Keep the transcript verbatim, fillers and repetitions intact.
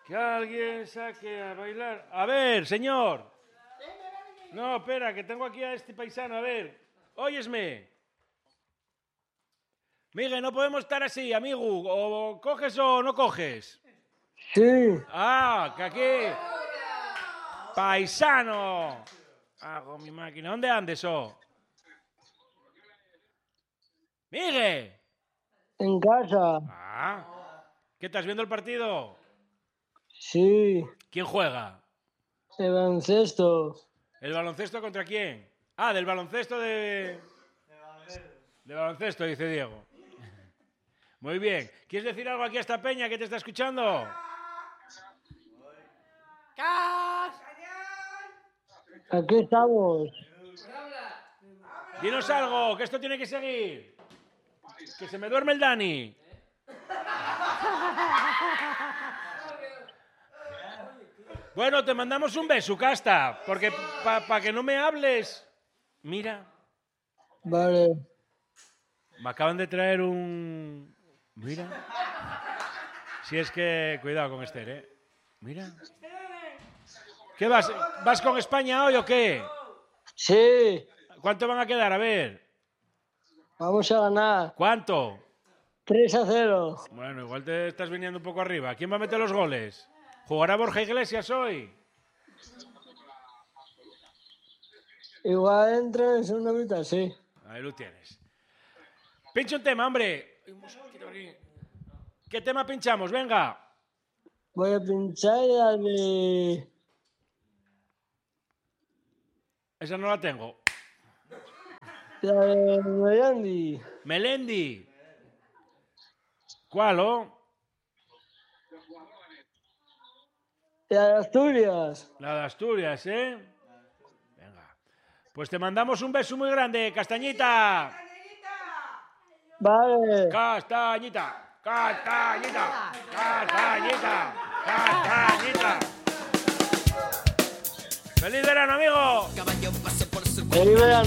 Que alguien saque a bailar. A ver, señor. No, espera, que tengo aquí a este paisano. A ver, óyesme. Miguel, no podemos estar así, amigo. O coges o no coges. Sí. Ah, que aquí. Paisano. Hago mi máquina. ¿Dónde andes, oh? Miguel. En casa. Ah. ¿Qué estás viendo el partido? Sí. ¿Quién juega? El baloncesto. ¿El baloncesto contra quién? Ah, del baloncesto de... De baloncesto, dice Diego. Muy bien. ¿Quieres decir algo aquí a esta peña que te está escuchando? Aquí estamos. Dinos algo, que esto tiene que seguir. Que se me duerme el Dani. Bueno, te mandamos un beso, Casta, porque para pa que no me hables... Mira. Vale. Me acaban de traer un... Mira. Si es que... Cuidado con Esther, ¿eh? Mira. ¿Qué vas? ¿Vas con España hoy o qué? Sí. ¿Cuánto van a quedar? A ver. Vamos a ganar. ¿Cuánto? tres a cero. Bueno, igual te estás viniendo un poco arriba. ¿Quién va a meter los goles? ¿Jugará Borja Iglesias hoy? Igual entra en segunda mitad, sí. Ahí lo tienes. Pincha un tema, hombre. ¿Qué tema pinchamos? Venga. Voy a pinchar la de... Esa no la tengo. La de Melendi. Melendi. ¿Cuál, oh? La de Asturias. La de Asturias, ¿eh? Venga. Pues te mandamos un beso muy grande, Castañita. Vale. Castañita. Castañita. Castañita. Castañita. ¡Feliz verano, amigo! Feliz verano.